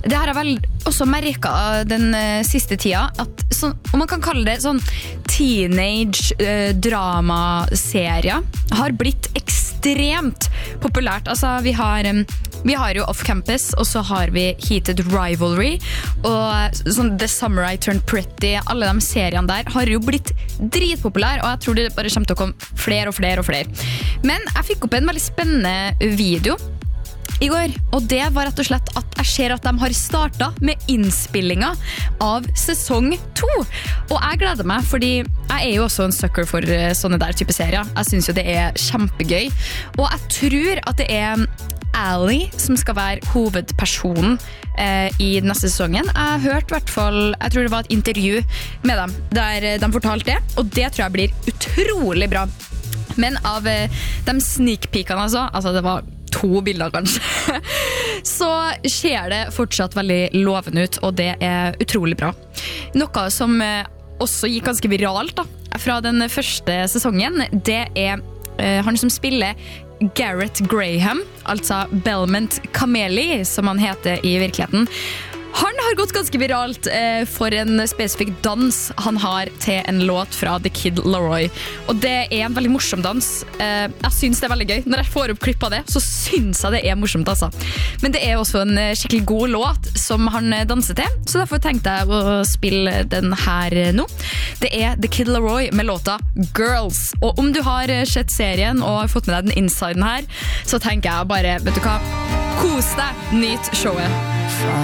Det har jeg vel også merket den siste tida, at sånn, om man kan kalle det sånn teenage-drama-serier, har blitt ekstremt populært. Altså, vi har jo Off Campus, og så har vi Heated Rivalry, og sånn The Summer I Turned Pretty, alle de seriene der har jo blitt dritpopulære, og jeg tror det bare kommer til å komme flere og flere og flere. Men jeg fikk opp en veldig spennende video I går, og det var rett og slett at jeg ser at de har startet med innspillinger av sesong 2. Og jeg gleder meg, fordi jeg jo også en sucker for sånne der type serier. Jeg synes jo det kjempegøy. Og jeg tror at det Ally som skal være hovedpersonen I neste sesongen. Jeg hørte I hvert fall, jeg tror det var et intervju med dem, der de fortalte det, og det tror jeg blir utrolig bra. Men av de sneak peekene altså det var 2 bilder kanskje, så ser det fortsatt veldig lovende ut, og det utrolig bra. Noe som også gikk ganske viralt da, fra den første sesongen, det han som spiller Garrett Graham, altså Belmont Cameli, som han heter I virkeligheten. Han har gått ganske viralt for en spesifikk dans han har til en låt fra The Kid Laroi. Og det en veldig morsom dans. Jeg synes det veldig gøy. Når jeg får opp klipp av det, så synes jeg det morsomt. Altså. Men det også en skikkelig god låt som han danser til. Så derfor tenkte jeg å spille den her nå. Det The Kid Laroi med låta Girls. Og om du har sett serien og har fått med deg den insiden her, så tenker jeg bare, vet du hva? Kos deg, nyt showet.